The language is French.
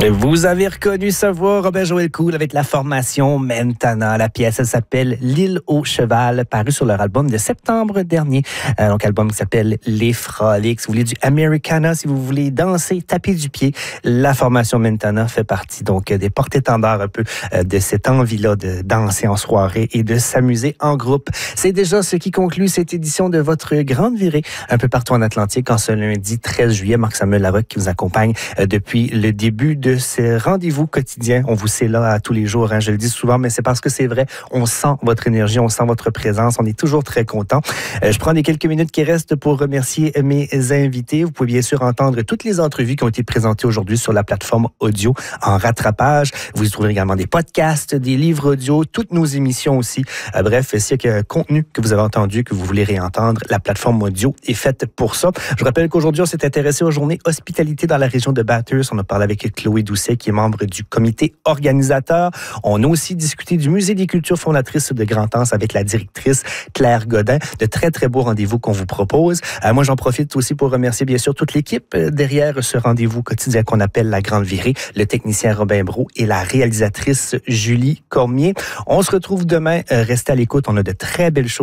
Vous avez reconnu sa voix, Robert Joël Cool, avec la formation Mentana. La pièce, elle s'appelle L'île au cheval, paru sur leur album de septembre dernier. Donc, album qui s'appelle Les Frolics. Si vous voulez du Americana, si vous voulez danser, taper du pied, la formation Mentana fait partie donc des porte-étendards un peu de cette envie-là de danser en soirée et de s'amuser en groupe. C'est déjà ce qui conclut cette édition de votre grande virée un peu partout en Atlantique en ce lundi 13 juillet. Marc-Samuel Larocque qui vous accompagne depuis le début de ce rendez-vous quotidien. On vous sait là à tous les jours, hein, je le dis souvent, mais c'est parce que c'est vrai, on sent votre énergie, on sent votre présence, on est toujours très content. Je prends les quelques minutes qui restent pour remercier mes invités. Vous pouvez bien sûr entendre toutes les entrevues qui ont été présentées aujourd'hui sur la plateforme audio en rattrapage. Vous y trouverez également des podcasts, des livres audio, toutes nos émissions aussi. Bref, s'il y a un contenu que vous avez entendu, que vous voulez réentendre, la plateforme audio est faite pour ça. Je vous rappelle qu'aujourd'hui, on s'est intéressé aux journées hospitalité dans la région de Bathurst. On a parlé avec Chloé Doucet, qui est membre du comité organisateur. On a aussi discuté du Musée des cultures fondatrices de Grand-Anse avec la directrice Claire Godin. De très, très beaux rendez-vous qu'on vous propose. Moi, j'en profite aussi pour remercier, bien sûr, toute l'équipe derrière ce rendez-vous quotidien qu'on appelle La Grande Virée, le technicien Robin Brault et la réalisatrice Julie Cormier. On se retrouve demain. Restez à l'écoute. On a de très belles choses